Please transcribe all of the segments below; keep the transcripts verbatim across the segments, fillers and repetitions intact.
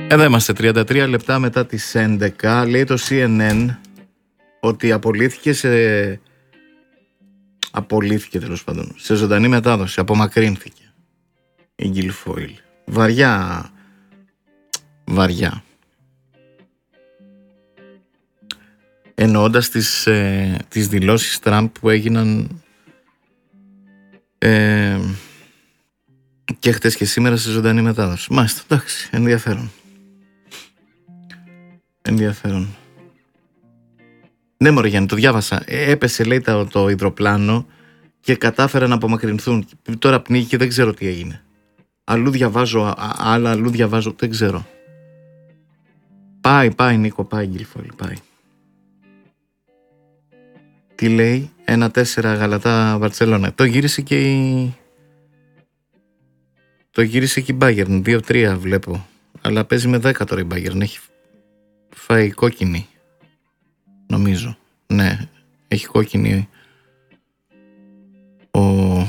Εδώ είμαστε τριάντα τρία λεπτά μετά τις έντεκα. Λέει το σι εν εν ότι απολύθηκε σε... Απολύθηκε τέλος πάντων σε ζωντανή μετάδοση. Απομακρύνθηκε η Guilfoyle. Βαριά. Βαριά. Εννοώντας τις, ε, τις δηλώσεις Τραμπ που έγιναν ε, και χτες και σήμερα σε ζωντανή μετάδοση. Μάλιστα, εντάξει, ενδιαφέρον. Ενδιαφέρον. Ναι μωρέ Γιάννη, το διάβασα. Έπεσε λέει το, το υδροπλάνο και κατάφεραν να απομακρυνθούν. Τώρα πνίγει και δεν ξέρω τι έγινε. Αλλού διαβάζω, άλλα αλλού διαβάζω, δεν ξέρω. Πάει, πάει Νίκο, πάει Guilfoyle, πάει. Τι λέει, ένα τέσσερα Γαλατά Βαρτσελώνα. Το γύρισε και η... Το γύρισε και η Bayern, δύο τρία βλέπω. Αλλά παίζει με δέκα τώρα η Bayern, έχει φάει κόκκινη. Νομίζω, ναι, έχει κόκκινη ο,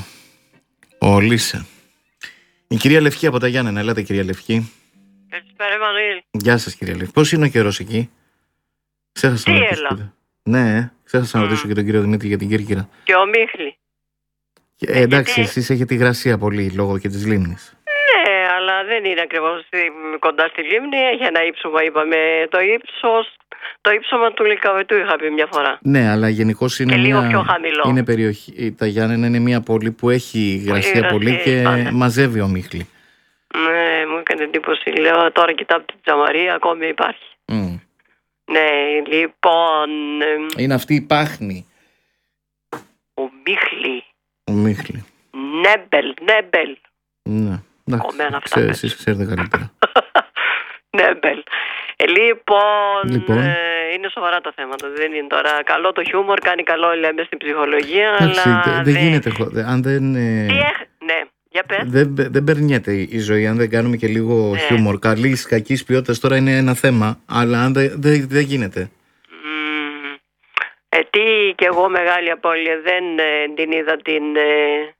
ο Λίσε. Η κυρία Λευκή από τα Γιάννενα, ελάτε κυρία Λευκή. Καλησπέρα Εμμανουήλ. Γεια σας κυρία Λευκή. Πώς είναι ο καιρός εκεί? Ξέχασα Τι να έλα. Ναι, ξέχασα να Mm. ρωτήσω και τον κύριο Δημήτρη για την Κέρκυρα. Και ο Μίχλη. Ε, εντάξει, γιατί... εσείς έχετε υγρασία πολύ λόγω και της λίμνης. Ναι, αλλά δεν είναι ακριβώς κοντά στη λίμνη. Έχει ένα ύψωμα, είπαμε. Το ύψος, το ύψωμα του Λυκαβετού είχα πει μια φορά. Ναι, αλλά γενικώς είναι και μια... λίγο πιο χαμηλό. Είναι περιοχή... Τα Γιάννενα είναι μια πόλη που έχει υγρασία πολύ, πολύ και πάνε. Μαζεύει ο Μίχλη. Ναι, μου έκανε εντύπωση. Λέω τώρα κοιτάω την Τζαμαρία, ακόμη υπάρχει. Mm. Ναι, λοιπόν... Είναι αυτή η Πάχνη. Ο Μίχλη. Ο Μίχλη. Νέμπελ, Νέμπελ. Ναι, εντάξει, ξέ, εσείς ξέρετε καλύτερα. Νέμπελ. Ε, λοιπόν, λοιπόν. Ε, είναι σοβαρά τα θέματα. Δεν είναι τώρα καλό το χιούμορ, κάνει καλό λέμε στην ψυχολογία. Εντάξει, αλλά δεν δε... γίνεται. Αν δεν. Ε... Τι έχ... Ναι, για πες. Δεν, δεν περνιέται η ζωή αν δεν κάνουμε και λίγο ναι. χιούμορ. Καλής, κακής ποιότητας τώρα είναι ένα θέμα, αλλά αν δεν δε, δε γίνεται. Mm. Ε, τι και εγώ μεγάλη απώλεια δεν ε, την είδα την ε,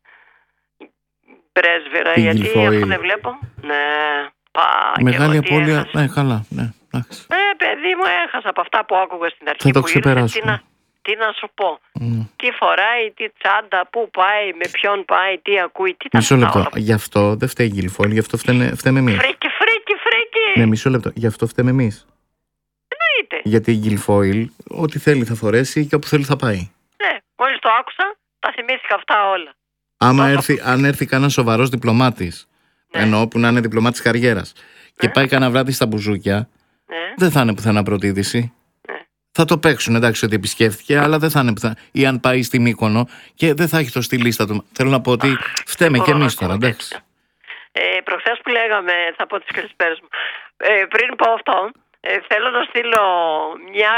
πρέσβυρα, την γιατί Guilfoyle. αυτό δεν βλέπω. Ναι, πά, μεγάλη απώλεια, ναι, καλά, ναι. Ε, παιδί μου, έχασα από αυτά που άκουγα στην αρχή. Θα το που ήρθε, τι, να, τι να σου πω. Mm. Τι φοράει, τι τσάντα, πού πάει, με ποιον πάει, τι ακούει, τι τα Μισό λεπτό. όλα. Γι' αυτό δεν φταίει η Guilfoyle, γι' αυτό φταίμε, φταίμε εμείς. Φρίκι, φρίκι, φρίκι. Ναι, μισό λεπτό. Γι' αυτό φταίμε εμείς. Εννοείται. Γιατί η Guilfoyle, ό,τι θέλει θα φορέσει και όπου θέλει θα πάει. Ναι, μόλις το άκουσα, τα θυμήθηκα αυτά όλα. Άμα έρθει, αν έρθει κανένα σοβαρός διπλωμάτης, ναι. εννοώ που να είναι διπλωμάτης καριέρας, ναι. και πάει κανένα βράδυ στα μπουζούκια, ναι. δεν θα είναι πουθενά πρώτη είδηση. Ναι. Θα το παίξουν, εντάξει, ότι επισκέφθηκε, αλλά δεν θα είναι πουθενά. Ή αν πάει στη Μύκονο και δεν θα έχει το στη λίστα του. Θέλω να πω ότι φταίμε κι εμείς τώρα, εντάξει. Ε, προχθές που λέγαμε, θα πω τις καλησπέρες μου. Ε, πριν πω αυτό, ε, θέλω να στείλω μια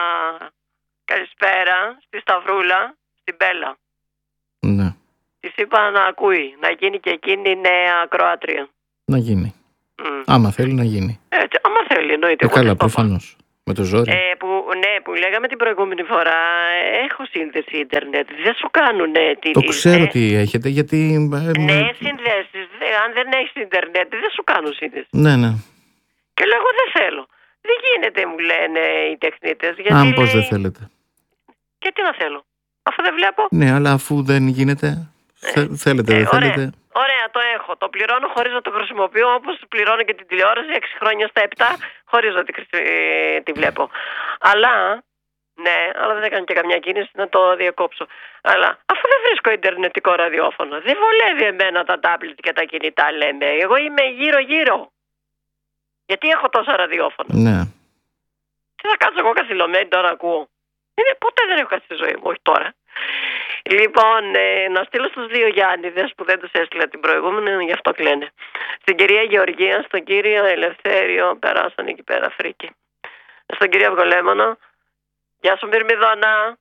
καλησπέρα στη Σταυρούλα, στην Μπέλα. Ναι. Της είπα να ακούει, να γίνει και εκείνη η νέα Κροάτρια. Να γίνει. Mm. Άμα θέλει να γίνει. Έτσι, άμα θέλει, εννοείται. Ε, καλά, προφανώς. Με το ζόρι. Ε, που, ναι, που λέγαμε την προηγούμενη φορά, έχω σύνδεση ίντερνετ. Δεν σου κάνουνε την. Το ξέρω ε, τι έχετε, γιατί. Ναι, συνδέσεις. Αν δεν έχεις ίντερνετ, δεν σου κάνουν σύνδεση. Ναι, ναι. Και λέω, εγώ δεν θέλω. Δεν γίνεται, μου λένε οι τεχνίτες. Γιατί Αν πώς λέει... δεν θέλετε. Και τι να θέλω, αφού δεν βλέπω. Ναι, αλλά αφού δεν γίνεται. Ε, θέλετε, ε, δεν ωραία. θέλετε. Ωραία, το έχω. Το πληρώνω χωρίς να το χρησιμοποιώ, όπως πληρώνω και την τηλεόραση έξι χρόνια στα επτά, χωρίς να τη, ε, τη βλέπω. Αλλά, ναι, αλλά δεν έκανε και καμιά κίνηση να το διακόψω. Αλλά αφού δεν βρίσκω ιντερνετικό ραδιόφωνο, δεν βολεύει εμένα τα τάμπλετ και τα κινητά, λέμε. Εγώ είμαι γύρω-γύρω. Γιατί έχω τόσα ραδιόφωνα. Ναι. Τι θα κάτσω εγώ καθυλωμένη τώρα, ακούω. Είναι, ποτέ δεν έχω κάτσει στη ζωή μου, όχι τώρα. Λοιπόν, ε, να στείλω στους δύο Γιάννηδες που δεν τους έστειλα την προηγούμενη, γι' αυτό κλαίνε. Στην κυρία Γεωργία, στον κύριο Ελευθέριο, περάσαν εκεί πέρα φρίκι. Στον κύριο Αυγολέμονο, γεια σου Μυρμηδόνα.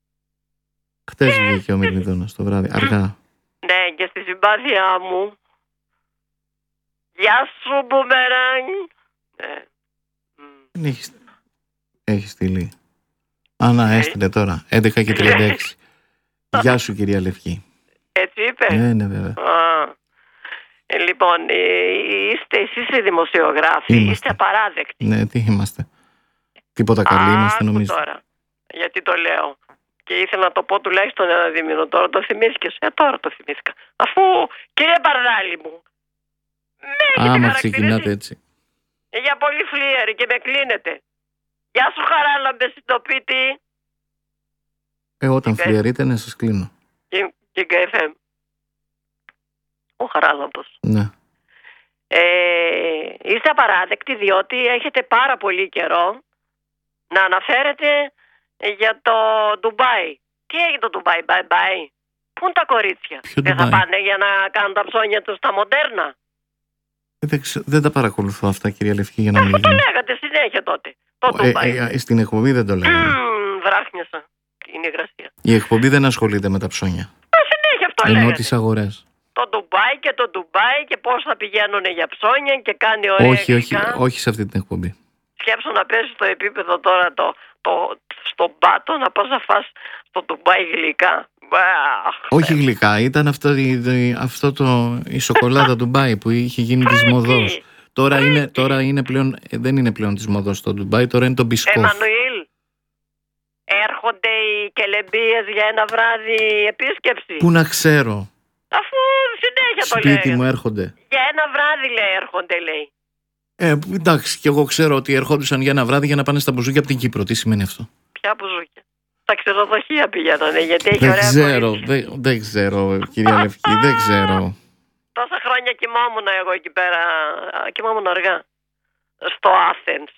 Χτες βγήκε ο Μυρμηδόνας το βράδυ, αργά. Ναι, και στη συμπάθειά μου, γεια σου Μπούμερανγκ. Ναι. Έχει, έχει στείλει. Άνα, έστειλε τώρα, έντεκα και τριάντα έξι. Γεια σου κυρία Λευκή. Έτσι είπε. Ναι, ναι βέβαια. Α, ε, λοιπόν, ε, είστε εσείς οι δημοσιογράφοι είμαστε. Είστε απαράδεκτοι. Ναι, τι είμαστε. Τίποτα καλοί είμαστε νομίζω. Τώρα, γιατί το λέω. Και ήθελα να το πω τουλάχιστον ένα δίμηνο. Τώρα το θυμήθηκες. Ε, τώρα το θυμήθηκα. Αφού, κύριε Παρδάλη μου, με άμα ξεκινάτε έτσι. Για πολύ φλίαρη και με κλείνετε. Γεια σου Χαράλαμπε συντοπίτη. Ε, όταν φλιαρείτε να σας κλείνω. Και, και εφ εμ. Ο Χαράλαμπος. Ναι. Ε, είστε απαράδεκτοι διότι έχετε πάρα πολύ καιρό να αναφέρετε για το Ντουμπάι. Τι έγινε το Ντουμπάι, bye bye. Πού είναι τα κορίτσια? Ποιο δεν Ντουμπάι? Θα πάνε για να κάνουν τα ψώνια τους στα μοντέρνα? Ε, δεν, ξε... δεν τα παρακολουθώ αυτά, κυρία Λευκή, για να μην. Αυτό το λέγατε συνέχεια τότε. Το Ντουμπάι. Ε, ε, στην εκπομπή δεν το λέγαμε. Mm, βράχνιασα. Είναι υγρασία. Η εκπομπή δεν ασχολείται με τα ψώνια. Το συνέχεια αυτό λέγατε. λέγατε. Ενώ τις αγορές. Το Ντουμπάι και το Ντουμπάι και πώς θα πηγαίνουν για ψώνια και κάνει ωραία. Όχι, όχι, όχι σε αυτή την εκπομπή. Σκέψω να πέσει στο επίπεδο τώρα το, το, στον πάτο να πας να φας στο Ντουμπάι γλυκά. Όχι γλυκά, ήταν αυτό, αυτό το, η σοκολάτα Ντουμπάι που είχε γίνει της μοδός. Τώρα, είναι, τώρα είναι πλέον, δεν είναι πλέον της μοδός το Ντουμπάι, τώρα είναι το μπισκόφ. Εμμανουήλ, έρχονται οι κελεμπίες για ένα βράδυ επίσκεψη? Πού να ξέρω. Αφού συνέχεια το λέει. Σπίτι λέγα. μου έρχονται. Για ένα βράδυ λέει έρχονται λέει. Ε, εντάξει, και εγώ ξέρω ότι ερχόντουσαν για ένα βράδυ για να πάνε στα μπουζούκια από την Κύπρο. Τι σημαίνει αυτό? Ποια μπουζούκια? Τα ξενοδοχεία πηγαίνανε, γιατί έχει δεν ωραία ξέρω, δεν, δεν ξέρω, κυρία Λευκή, δεν ξέρω. Τόσα χρόνια κοιμόμουν εγώ εκεί πέρα, κοιμόμουν αργά, στο Athens.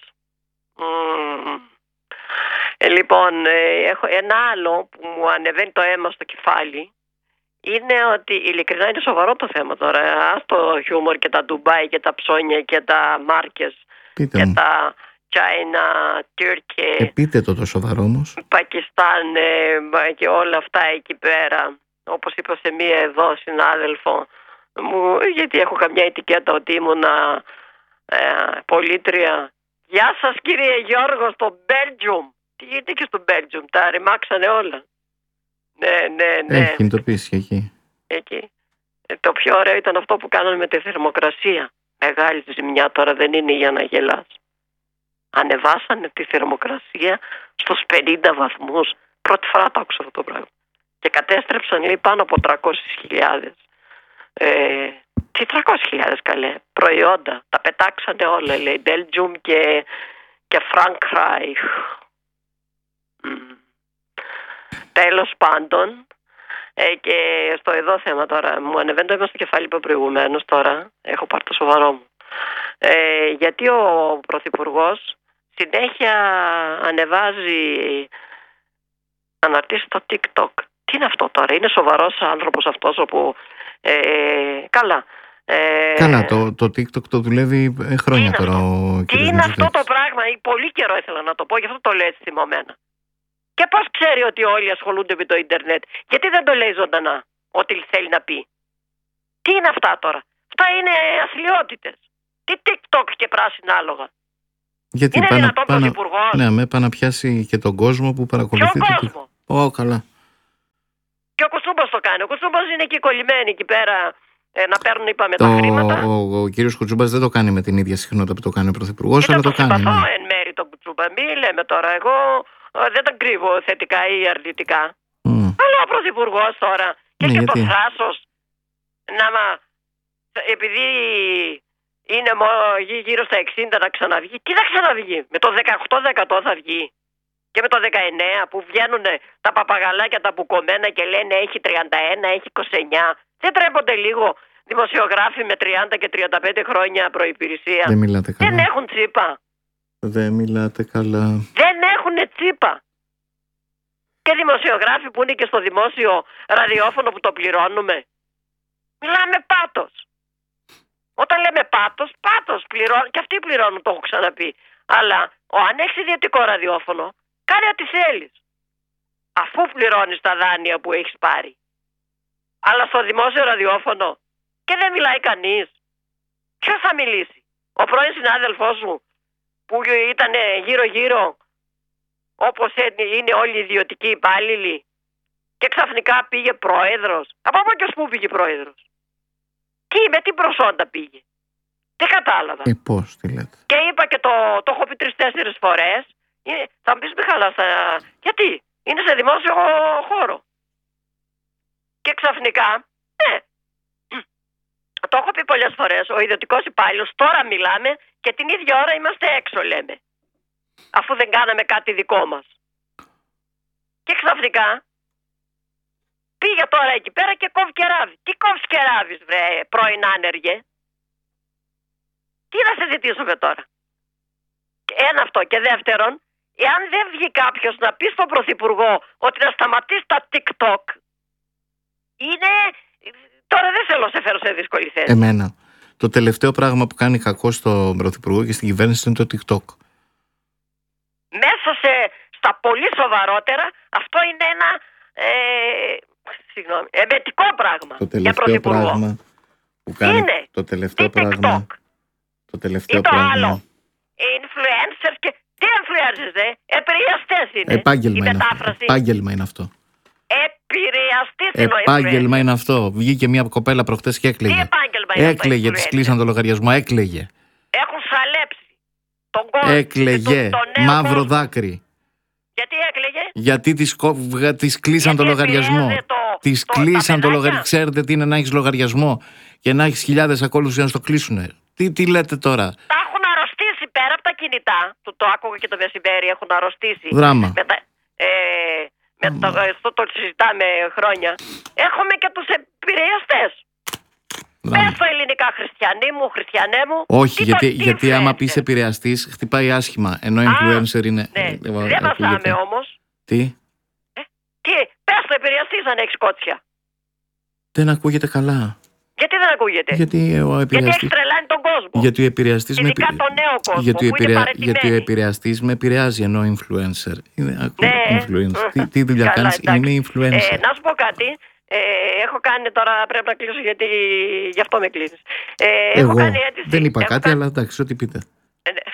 Mm. Ε, λοιπόν, ε, έχω ένα άλλο που μου ανεβαίνει το αίμα στο κεφάλι. Είναι ότι ειλικρινά είναι σοβαρό το θέμα τώρα. Ας το χιούμορ και τα Ντουμπάι και τα ψώνια και τα μάρκες Πείτε και μου. τα China, Turkey, ε, πείτε το το σοβαρό όμως. Πακιστάν ε, και όλα αυτά εκεί πέρα. Όπως είπα σε μία εδώ συνάδελφο μου, γιατί έχω καμιά ετικέτα ότι ήμουνα ε, πολίτρια. Γεια σας κύριε Γιώργο στο Μπέλτζουμ. Τι γίνεται και στο Μπέλτζουμ, τα ρημάξανε όλα. Ναι, ναι, ναι. Έχει κινητοποιήσει και εκεί. Εκεί. Ε, το πιο ωραίο ήταν αυτό που κάνανε με τη θερμοκρασία. Μεγάλη ζημιά τώρα, δεν είναι για να γελάς. Ανεβάσανε τη θερμοκρασία στους πενήντα βαθμούς. Πρώτη φορά το άκουσα αυτό το πράγμα. Και κατέστρεψαν λέει πάνω από τριακόσιες χιλιάδες. Ε, τι τριακόσιες χιλιάδες καλέ. Προϊόντα. Τα πετάξανε όλα λέει. Belgium και, και Frankreich. Mm. Τέλος πάντων, ε, και στο εδώ θέμα τώρα, μου ανεβαίνει το αίμα στο κεφάλι που προηγουμένως τώρα, έχω πάρει το σοβαρό μου. Ε, γιατί ο Πρωθυπουργός συνέχεια ανεβάζει αναρτήσεις στο TikTok. Τι είναι αυτό τώρα, είναι σοβαρός άνθρωπος αυτός όπου, ε, καλά. Ε, καλά, το, το TikTok το δουλεύει χρόνια τώρα ο κ. Τι είναι αυτό το πράγμα, πολύ καιρό ήθελα να το πω, γι' αυτό το λέω έτσι θυμωμένα. Και πώς ξέρει ότι όλοι ασχολούνται με το ίντερνετ? Γιατί δεν το λέει ζωντανά ό,τι θέλει να πει? Τι είναι αυτά τώρα? Αυτά είναι αθλιότητες. Τι TikTok και πράσινα άλογα? Γιατί είναι πάνω, δυνατόν πάνω, πρωθυπουργός? Ναι, με πάνω να πιάσει και τον κόσμο που παρακολουθεί. Ποιο κόσμο? Ω, καλά. Και ο Κουτσούμπας το κάνει. Ο Κουτσούμπας είναι εκεί κολλημένοι εκεί πέρα ε, να παίρνουν είπαμε το, τα χρήματα. Ο, ο, ο κύριος Κουτσούμπας δεν το κάνει με την ίδια συχνότητα που το κάνει ο Πρωθυπουργός, αλλά το, το κάνει. Συμπαθώ ναι. εν μέρη τον Κουτσούμπα. Μη λέμε τώρα εγώ. Δεν τα κρύβω θετικά ή αρνητικά. Mm. Αλλά ο Πρωθυπουργός τώρα και, ναι, και το θράσος να μα, επειδή είναι γύρω στα εξήντα να ξαναβγεί. Τι θα ξαναβγεί? Με το δεκαοκτώ τοις εκατό θα βγει? Και με το δεκαεννέα που βγαίνουν τα παπαγαλάκια τα μπουκωμένα και λένε έχει τριάντα ένα, έχει είκοσι εννέα. Δεν τρέπονται λίγο δημοσιογράφοι με τριάντα και τριάντα πέντε χρόνια προϋπηρεσία? Δεν μιλάτε καλά. Δεν έχουν τσίπα. Δεν μιλάτε καλά. Δεν έχουν τσίπα. Και δημοσιογράφοι που είναι και στο δημόσιο ραδιόφωνο που το πληρώνουμε. Μιλάμε πάτος. Όταν λέμε πάτος, πάτος πληρώνουν. Και αυτοί πληρώνουν, το έχω ξαναπεί. Αλλά ο, αν έχεις ιδιωτικό ραδιόφωνο, κάνε ό,τι θέλεις. Αφού πληρώνεις τα δάνεια που έχεις πάρει. Αλλά στο δημόσιο ραδιόφωνο και δεν μιλάει κανείς. Ποιος θα μιλήσει? Ο πρώην συνάδελφός μου που ήταν γύρω-γύρω όπως είναι όλοι οι ιδιωτικοί υπάλληλοι και ξαφνικά πήγε πρόεδρος. Από πού και ως πού πήγε πρόεδρος? Τι, με τι προσόντα πήγε? Τι κατάλαβα. Ε, πώς, τι λέτε. Και είπα και το, το έχω πει τρεις-τέσσερις φορές. Ε, θα μου πεις Μιχάλα, θα... γιατί είναι σε δημόσιο χώρο. Και ξαφνικά, ναι, το έχω πει πολλές φορές, ο ιδιωτικός υπάλληλος, τώρα μιλάμε και την ίδια ώρα είμαστε έξω, λέμε. Αφού δεν κάναμε κάτι δικό μας. Και ξαφνικά πήγε τώρα εκεί πέρα και κόβει κεράβι. Τι κόβεις κεράβις, βρε, πρώην άνεργε. Τι να συζητήσουμε τώρα. Ένα αυτό. Και δεύτερον, εάν δεν βγει κάποιος να πει στον Πρωθυπουργό ότι να σταματήσει τα TikTok, είναι... Τώρα δεν θέλω να σε φέρω σε δύσκολη θέση. Εμένα. Το τελευταίο πράγμα που κάνει κακό στον Πρωθυπουργό και στην κυβέρνηση είναι το TikTok. Μέσα σε, στα πολύ σοβαρότερα, αυτό είναι ένα ε, συγγνώμη, εμετικό πράγμα. Το τελευταίο πράγμα που κάνει. Είναι. Το τελευταίο Τι πράγμα. TikTok. Το τελευταίο ή το πράγμα. άλλο. Influencers και. Τι influencers, ε? Επηρεαστές είναι. Επάγγελμα η είναι αυτό. Επάγγελμα είναι αυτό. Επηρεαστής είναι ο Επάγγελμα είναι αυτό. Βγήκε μια κοπέλα προχτές και έκλαιγε. Τι επάγγελμα είναι αυτό? Έκλαιγε, της κλείσαν το λογαριασμό. Έκλαιγε. Έχουν σαλέψει τον κόσμο. Έκλαιγε. Μαύρο κόσμο. Δάκρυ. Γιατί έκλαιγε? Γιατί της, της κλείσαν Γιατί το λογαριασμό. Το, της το, κλείσαν το λογαριασμό. Ξέρετε τι είναι να έχεις λογαριασμό και να έχεις χιλιάδες ακόλουθους για να στο κλείσουνε. Τι, τι λέτε τώρα. Τα έχουν αρρωστήσει πέρα από τα κινητά. Το, το άκουγα και το μεσημέρι. Έχουν αρρωστήσει. Δράμα. Με τα, ε, με το, αυτό το συζητάμε χρόνια. Έχουμε και τους επηρεαστές. Πες το ελληνικά, χριστιανοί μου, χριστιανέ μου. Όχι, τι γιατί, το, γιατί άμα πεις επηρεαστής χτυπάει άσχημα. Ενώ influencer είναι. Ναι. Ε, δεν βάζαμε όμως. Τι. Ε, τι, πες το επηρεαστής αν έχεις κότσια. Δεν ακούγεται καλά. Γιατί δεν ακούγεται? Γιατί ο επηρεαστής. Γιατί έχει τρελάνει τον κόσμο. Γιατί ο επηρεαστής με... Ειδικά τον νέο κόσμο. Γιατί, που επηρεα... είναι γιατί ο επηρεαστής με επηρεάζει ενώ influencer. Είναι ναι. influencer. τι, τι δουλειά κάνεις, είμαι influencer. Ε, να σου πω κάτι. Ε, έχω κάνει τώρα, πρέπει να κλείσω γιατί γι' αυτό με κλείσεις. Ε, Εγώ έχω κάνει αίτηση. δεν είπα έχω κάτι, κάνει... αλλά εντάξει, ό,τι πείτε. Ε, ναι.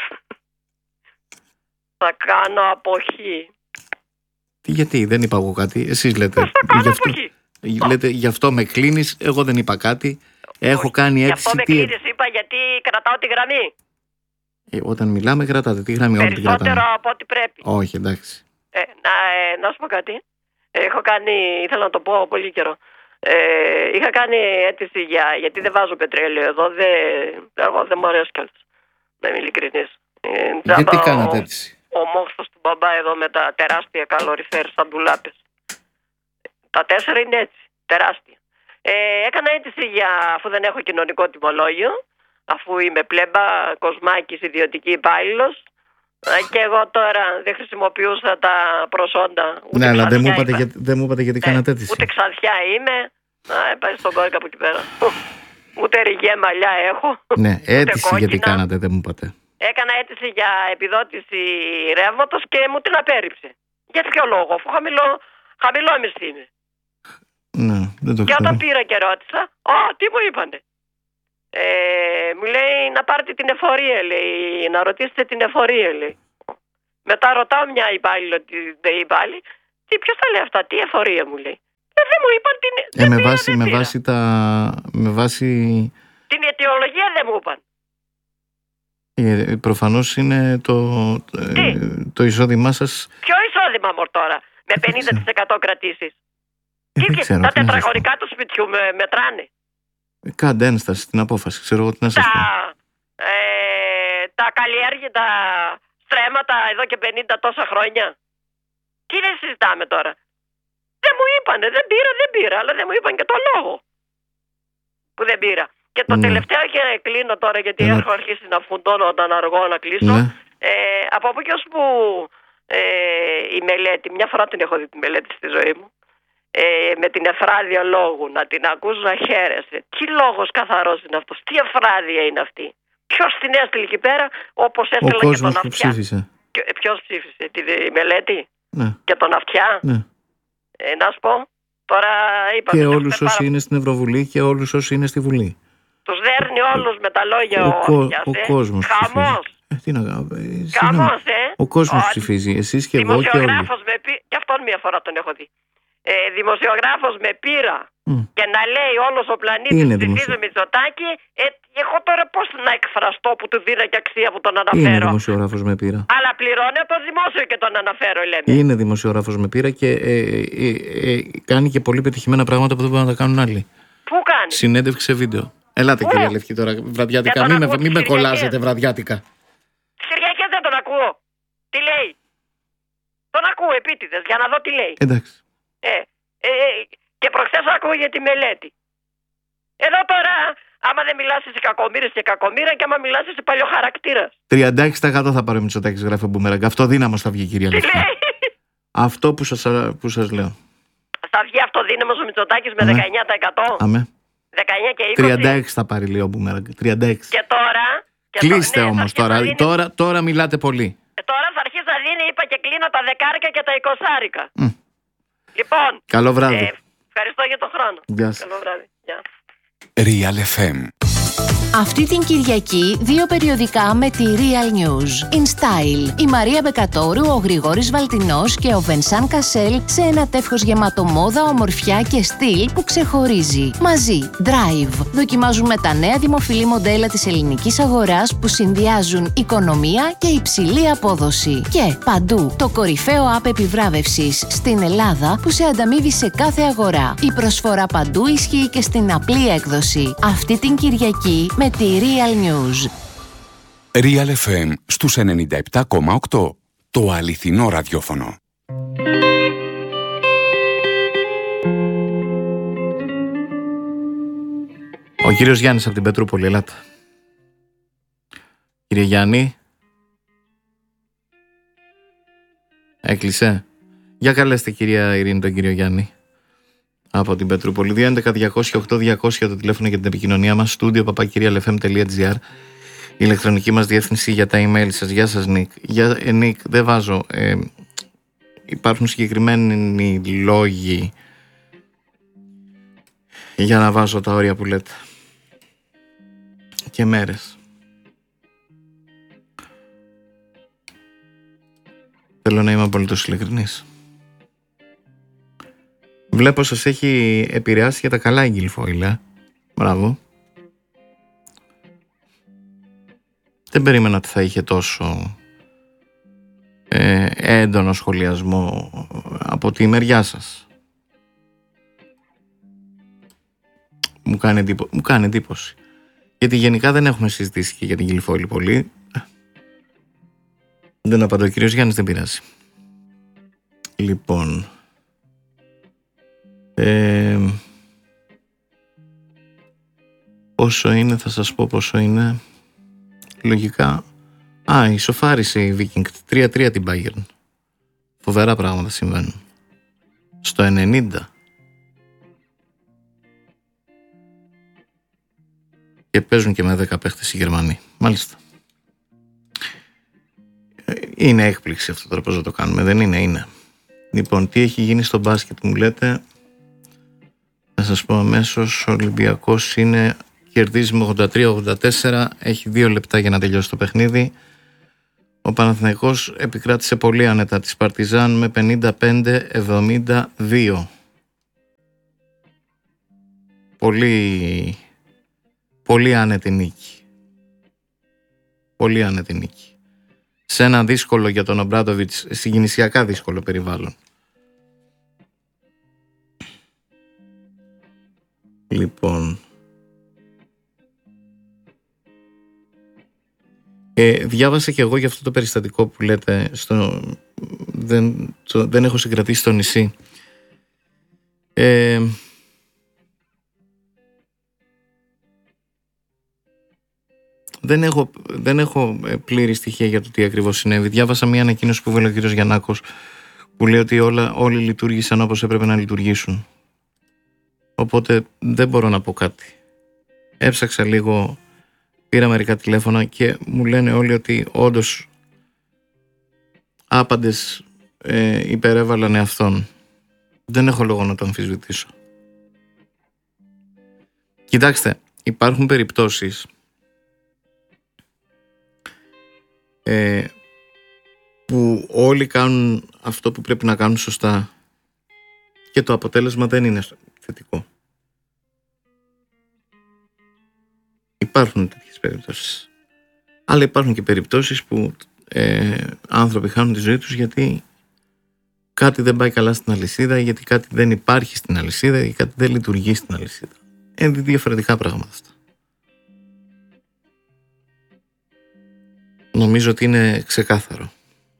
Θα κάνω αποχή. Τι, γιατί, δεν είπα εγώ κάτι. Εσείς λέτε. Θα κάνω γι αυτό, αποχή. Λέτε, γι' αυτό με κλείνεις. Εγώ δεν είπα κάτι. Έχω Όχι. κάνει αίτηση. Γι' αυτό με τι... κλείνεις, είπα, γιατί κρατάω τη γραμμή. Ε, όταν μιλάμε, κρατάτε. Τι γραμμή όλη την κρατάμε? Περισσότερο από ό,τι πρέπει. Όχι, εντάξει. Ε, να, ε, να σου πω κάτι. Έχω κάνει, ήθελα να το πω πολύ καιρό. Ε, είχα κάνει αίτηση για, γιατί δεν βάζω πετρέλαιο εδώ, δε, εγώ δεν μου αρέσει κιόλας, να είμαι ειλικρινής. Ε, γιατί ο, κάνατε αίτηση? Ο μόχθος του μπαμπά εδώ με τα τεράστια καλοριφέρ σαν ντουλάπες. Τα τέσσερα είναι έτσι, τεράστια. Ε, έκανα αίτηση για, αφού δεν έχω κοινωνικό τιμολόγιο, αφού είμαι πλέμπα, Κοσμάκης, ιδιωτική υπάλληλος, και εγώ τώρα δεν χρησιμοποιούσα τα προσόντα. Ναι, αλλά δεν μου, είπατε, για, δεν μου είπατε γιατί ναι, κάνατε αίτηση. Ούτε ξαδιά είμαι. Α, πάει στον κόρκα από εκεί πέρα. Ούτε ριγέ μαλλιά έχω. Ναι, αίτηση γιατί κάνατε, δεν μου είπατε. Έκανα αίτηση για επιδότηση ρεύματος και μου την απέρριψε. Για ποιο λόγο, αφού χαμηλό, χαμηλό μισθή είναι. Ναι, δεν το ξέρω. Και όταν πήρα και ρώτησα, α, τι μου είπανε. Ε, μου λέει να πάρετε την εφορία, λέει, να ρωτήσετε την εφορία, λέει. Μετά ρωτάω μια υπάλληλο, δεν υπάλληλη, τι, ποιος τα λέει αυτά, τι εφορία μου λέει. Ε, δεν μου είπαν την. Ε, με, πήρα, βάση, με βάση τα. Με βάση. Την αιτιολογία δεν μου είπαν. Ε, προφανώς είναι το, ε, το εισόδημά σας. Ποιο εισόδημα μου τώρα, με πενήντα τοις εκατό κρατήσεις. Ε, δεν ξέρω, τα τετραγωνικά του σπιτιού με, μετράνε. Κάντε ένσταση στην απόφαση, ξέρω εγώ τι να σας πω. Τα, ε, τα καλλιέργητα στρέμματα εδώ και πενήντα τόσα χρόνια. Τι δεν συζητάμε τώρα. Δεν μου είπανε, δεν πήρα, δεν πήρα, αλλά δεν μου είπαν και το λόγο που δεν πήρα. Και το mm. τελευταίο, και κλείνω τώρα γιατί mm. έχω αρχίσει να φουντώνω όταν αργώ να κλείσω. Mm. Ε, από από και ως που ε, η μελέτη, μια φορά την έχω δει τη μελέτη στη ζωή μου, ε, με την εφράδια λόγου, να την ακούς να χαίρεσαι. Τι λόγος καθαρός είναι αυτός, τι εφράδια είναι αυτή. Ποιος την έστειλε εκεί πέρα, όπως έστειλε και τον αυτιά. Ψήφισε. Ποιος ψήφισε, τη μελέτη ναι. και τον αυτιά. Ναι. Ε, να σου πω, τώρα είπα. Και όλους όσοι πάρα... είναι στην Ευρωβουλή και όλους όσοι είναι στη Βουλή. Τους δέρνει όλους με τα λόγια ο, ο, ο, αυτιάς, ο ε. κόσμος Χαμός. Ε, τι να ε, Χαμός, ε. Ο κόσμος ο, ψηφίζει, εσείς και εγώ και όλοι. Δημοσιογράφος με πει, και αυτόν μια φορά τον έχω δει. ε, δημοσιογράφος με πείρα mm. και να λέει όλος ο πλανήτης ψηφίζει Μητσοτάκη, ε, εγώ τώρα πώς να εκφραστώ που του δίνω και αξία που τον αναφέρω? Είναι δημοσιογράφος με πείρα. Αλλά πληρώνει από το δημόσιο και τον αναφέρω, λέμε. Είναι δημοσιογράφος με πείρα και ε, ε, ε, ε, κάνει και πολύ πετυχημένα πράγματα που δεν μπορούν να τα κάνουν άλλοι. Πού κάνει? Συνέντευξη σε βίντεο. Ελάτε, κυρία Λευκή, τώρα βραδιάτικα. Μην με, μη με κολλάζετε βραδιάτικα. Τις Κυριακές δεν τον ακούω. Τι λέει? Τον ακούω επίτηδες για να δω τι λέει. Εντάξει. Ε, ε, και προχθές ακούω για τη μελέτη. Εδώ τώρα, άμα δεν μιλάς σε κακομοίρες και κακομοίρα, και άμα μιλάς σε παλιοχαρακτήρας. τριάντα έξι τοις εκατό θα πάρει ο Μητσοτάκης, γράφει ο Μπούμεραγκ. Αυτό δύναμος θα βγει, κυρία Λευκή. Τι λέει? Αυτό που σας, που σας λέω. Θα βγει αυτοδύναμος ο Μητσοτάκης με δεκαεννιά τοις εκατό. Αμέ. δεκαεννιά και είκοσι. τριάντα έξι θα πάρει, λέει ο Μπούμεραγκ. τριάντα έξι. Και τώρα. Και Κλείστε το, ναι, όμως τώρα. Δίνει... τώρα. Τώρα μιλάτε πολύ. Και τώρα θα αρχίσει να δίνει, είπα και κλείνω, τα δεκάρικα και τα εικοσάρικα. Mm. Λοιπόν. Καλό βράδυ. Ε, ευχαριστώ για τον χρόνο. Γεια σας. Καλό βράδυ. Γεια. Real εφ εμ. Αυτή την Κυριακή δύο περιοδικά με τη Real News. In Style. Η Μαρία Μπεκατόρου, ο Γρηγόρης Βαλτινός και ο Βενσάν Κασέλ σε ένα τεύχος γεμάτο μόδα, ομορφιά και στυλ που ξεχωρίζει. Μαζί, Drive. Δοκιμάζουμε τα νέα δημοφιλή μοντέλα της ελληνικής αγοράς που συνδυάζουν οικονομία και υψηλή απόδοση. Και παντού, το κορυφαίο app επιβράβευσης στην Ελλάδα που σε ανταμείβει σε κάθε αγορά. Η προσφορά παντού ισχύει και στην απλή έκδοση. Αυτή την Κυριακή με τη Real News. Real εφ εμ στους ενενήντα επτά κόμμα οκτώ. Το αληθινό ραδιόφωνο. Ο κύριος Γιάννης από την Πετρούπολη, ελάτε. Κύριε Γιάννη. Έκλεισε. Για καλέστε, κυρία Ειρήνη, τον κύριο Γιάννη από την Πετρούπολη. δύο έντεκα διακόσια οκτώ διακόσια το τηλέφωνο για την επικοινωνία μας. Στούντιο παπάκυρια ελ εφ εμ τελεία τζι άρ. Η ηλεκτρονική μας διεύθυνση για τα email σας. Γεια σας, Νίκ. Για, ε, Νίκ, δεν βάζω. Ε, υπάρχουν συγκεκριμένοι λόγοι για να βάζω τα όρια που λέτε. Και μέρες. Θέλω να είμαι απολύτως ειλικρινής. Βλέπω σας έχει επηρεάσει για τα καλά η Γκυλφόιλ, ε. Μπράβο. Δεν περίμενα ότι θα είχε τόσο ε, έντονο σχολιασμό από τη μεριά σας. Μου κάνει, εντύπω, μου κάνει εντύπωση. Γιατί γενικά δεν έχουμε συζητήσει και για την Γκυλφόιλ πολύ. Δεν απαντώ, ο κύριος Γιάννης, δεν πειράζει. Λοιπόν... Ε, πόσο είναι, θα σας πω πόσο είναι. Λογικά. Α, ισοφάρισε η Viking τρία τρία την Bayern. Φοβερά πράγματα συμβαίνουν. Στο ενενήντα. Και παίζουν και με δέκα παίχτες οι Γερμανοί. Μάλιστα. Είναι έκπληξη αυτό τώρα, πώς θα το κάνουμε. Δεν είναι, είναι. Λοιπόν, τι έχει γίνει στο μπάσκετ μου λέτε. Θα σας πω αμέσως. Ο Ολυμπιακός είναι, κερδίζει με ογδόντα τρία ογδόντα τέσσερα. Έχει δύο λεπτά για να τελειώσει το παιχνίδι. Ο Παναθηναϊκός επικράτησε πολύ άνετα της Παρτιζάν με πενήντα πέντε εβδομήντα δύο. Πολύ, πολύ άνετη νίκη. Πολύ άνετη νίκη. Σε ένα δύσκολο για τον Ομπράντοβιτς, συγκινησιακά δύσκολο περιβάλλον. Λοιπόν, ε, διάβασα και εγώ για αυτό το περιστατικό που λέτε στο, δεν, το, δεν έχω συγκρατήσει στο νησί. Ε, δεν, έχω, δεν έχω πλήρη στοιχεία για το τι ακριβώς συνέβη. Διάβασα μια ανακοίνωση που βγάλε ο κ. Γιαννάκος που λέει ότι όλα, όλοι λειτουργήσαν όπως έπρεπε να λειτουργήσουν. Οπότε δεν μπορώ να πω κάτι. Έψαξα λίγο, πήρα μερικά τηλέφωνα και μου λένε όλοι ότι όντως άπαντες ε, υπερέβαλαν εαυτόν. Δεν έχω λόγο να το αμφισβητήσω. Κοιτάξτε, υπάρχουν περιπτώσεις ε, που όλοι κάνουν αυτό που πρέπει να κάνουν σωστά και το αποτέλεσμα δεν είναι θετικό. Υπάρχουν τέτοιες περιπτώσεις. Αλλά υπάρχουν και περιπτώσεις που ε, άνθρωποι χάνουν τη ζωή τους γιατί κάτι δεν πάει καλά στην αλυσίδα, γιατί κάτι δεν υπάρχει στην αλυσίδα, γιατί κάτι δεν λειτουργεί στην αλυσίδα. Είναι διαφορετικά πράγματα αυτά. Νομίζω ότι είναι ξεκάθαρο.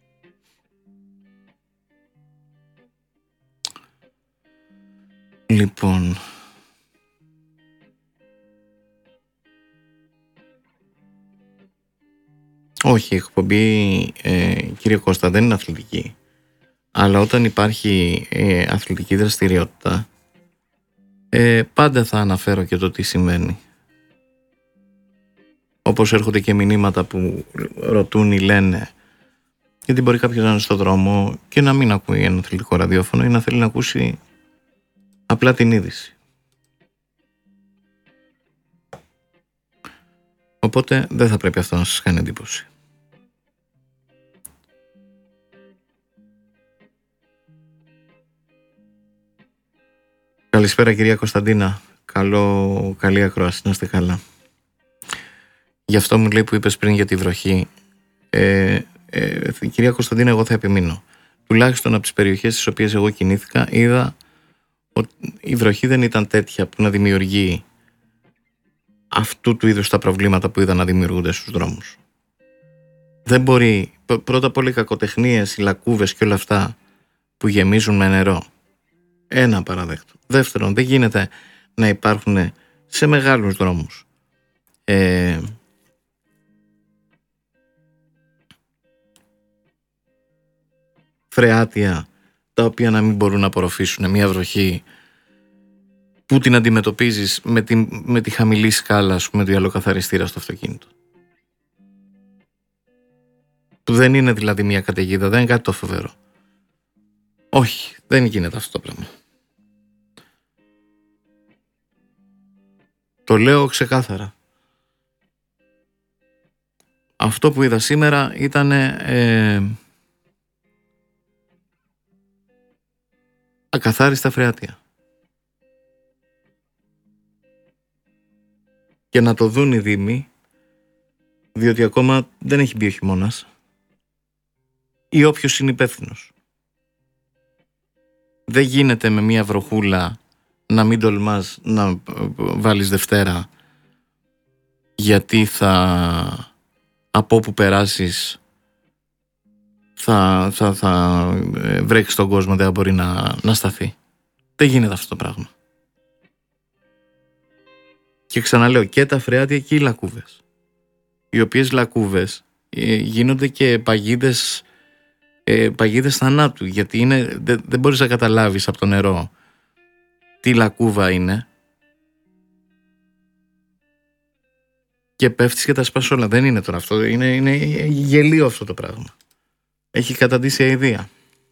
Λοιπόν, όχι, η εκπομπή, ε, κύριε Κώστα, δεν είναι αθλητική. Αλλά όταν υπάρχει ε, αθλητική δραστηριότητα, ε, πάντα θα αναφέρω και το τι σημαίνει. Όπως έρχονται και μηνύματα που ρωτούν ή λένε, γιατί μπορεί κάποιος να είναι στον δρόμο και να μην ακούει ένα αθλητικό ραδιόφωνο ή να θέλει να ακούσει απλά την είδηση. Οπότε δεν θα πρέπει αυτό να σας κάνει εντύπωση. Καλησπέρα κυρία Κωνσταντίνα. Καλό, καλή ακρόαση, να είστε καλά. Γι' αυτό μου λέει που είπες πριν για τη βροχή. Ε, ε, κυρία Κωνσταντίνα, εγώ θα επιμείνω. Τουλάχιστον από τις περιοχές στις οποίες εγώ κινήθηκα, είδα ότι η βροχή δεν ήταν τέτοια που να δημιουργεί αυτού του είδους τα προβλήματα που είδα να δημιουργούνται στους δρόμους. Δεν μπορεί, πρώτα απ' όλα οι κακοτεχνίες, οι λακκούβες και όλα αυτά που γεμίζουν με νερό. Ένα παραδέκτο. Δεύτερον, δεν γίνεται να υπάρχουν σε μεγάλους δρόμους ε, φρεάτια τα οποία να μην μπορούν να απορροφήσουν μια βροχή που την αντιμετωπίζεις με τη, με τη χαμηλή σκάλα, ας πούμε, του γυαλοκαθαριστήρα στο αυτοκίνητο. Που δεν είναι δηλαδή μια καταιγίδα, δεν είναι κάτι το φοβερό. Όχι, δεν γίνεται αυτό το πράγμα. Το λέω ξεκάθαρα. Αυτό που είδα σήμερα ήταν ε, ακαθάριστα φρεάτια. Και να το δουν οι δήμοι, διότι ακόμα δεν έχει μπει ο χειμώνας, ή όποιος είναι υπεύθυνος. Δεν γίνεται με μια βροχούλα να μην τολμάς να βάλεις Δευτέρα, γιατί θα από όπου περάσεις θα, θα, θα βρέξει τον κόσμο, δεν θα μπορεί να, να σταθεί. Δεν γίνεται αυτό το πράγμα. Και ξαναλέω, και τα φρεάτια και οι λακκούβες, οι οποίες λακκούβες ε, γίνονται και παγίδες, ε, παγίδες θανάτου, γιατί είναι, δεν, δεν μπορείς να καταλάβεις από το νερό τι λακκούβα είναι και πέφτεις και τα σπάς όλα. Δεν είναι τώρα αυτό, είναι, είναι γελίο αυτό το πράγμα. Έχει καταντήσει αηδία.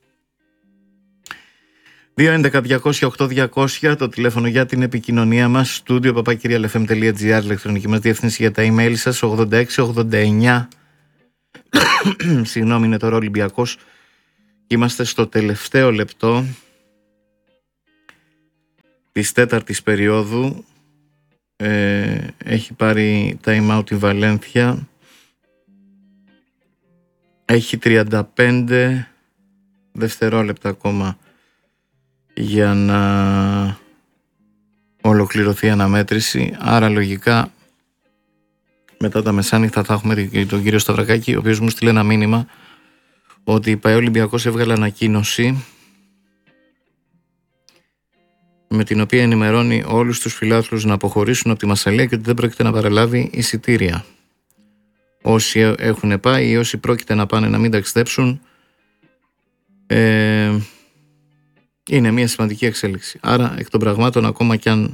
δύο έντεκα διακόσια οκτώ διακόσια το τηλέφωνο για την επικοινωνία μας, studio παπάκυριαλεφm τελεία gr, ηλεκτρονική μας διεύθυνση για τα email σας, ογδόντα έξι ογδόντα εννιά συγγνώμη, είναι τώρα Ολυμπιακός. Είμαστε στο τελευταίο λεπτό της τέταρτης περίοδου. ε, έχει πάρει time out η Βαλένθια, έχει τριάντα πέντε δευτερόλεπτα ακόμα για να ολοκληρωθεί η αναμέτρηση, άρα λογικά μετά τα μεσάνυχτα θα έχουμε τον κύριο Σταυρακάκη, ο οποίος μου στείλε ένα μήνυμα ότι η ΠΑΕ Ολυμπιακός έβγαλε ανακοίνωση με την οποία ενημερώνει όλους τους φιλάθλους να αποχωρήσουν από τη Μασσαλία και ότι δεν πρόκειται να παραλάβει εισιτήρια. Όσοι έχουν πάει ή όσοι πρόκειται να πάνε να μην ταξιδέψουν, ε, είναι μια σημαντική εξέλιξη. Άρα εκ των πραγμάτων, ακόμα κι αν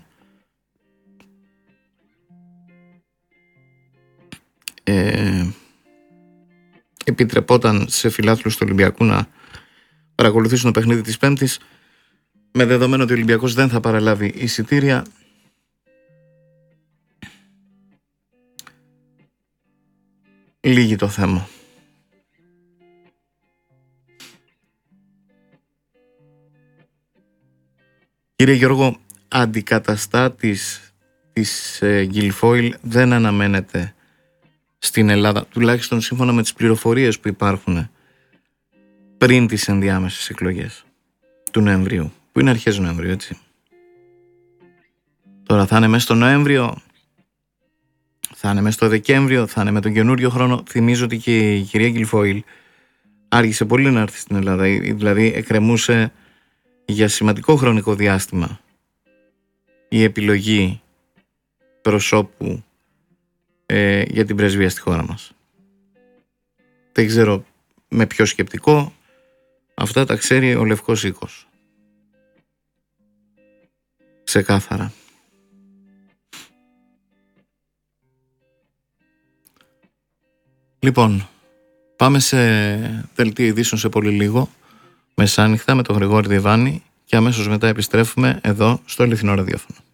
ε, επιτρεπόταν σε φιλάθλους του Ολυμπιακού να παρακολουθήσουν το παιχνίδι της Πέμπτης, με δεδομένο ότι ο Ολυμπιακός δεν θα παραλάβει εισιτήρια, λύγει το θέμα. Κύριε Γιώργο, αντικαταστάτης της ε, Guilfoyle δεν αναμένεται στην Ελλάδα, τουλάχιστον σύμφωνα με τις πληροφορίες που υπάρχουν πριν τις ενδιάμεσες εκλογές του Νοεμβρίου, που είναι αρχές Νοεμβρίου, έτσι. Τώρα θα είναι μέσα στο Νοέμβριο, θα είναι μέσα στο Δεκέμβριο, θα είναι με τον καινούριο χρόνο. Θυμίζω ότι και η κυρία Guilfoyle άργησε πολύ να έρθει στην Ελλάδα, δηλαδή εκκρεμούσε για σημαντικό χρονικό διάστημα η επιλογή προσώπου ε, για την πρεσβεία στη χώρα μας. Δεν ξέρω με ποιο σκεπτικό, αυτά τα ξέρει ο Λευκός Οίκος. Ξεκάθαρα. Λοιπόν, πάμε σε δελτίο ειδήσεων σε πολύ λίγο, μεσάνυχτα με τον Γρηγόρη Διβάνη, και αμέσως μετά επιστρέφουμε εδώ στο Αληθινό Ραδιόφωνο.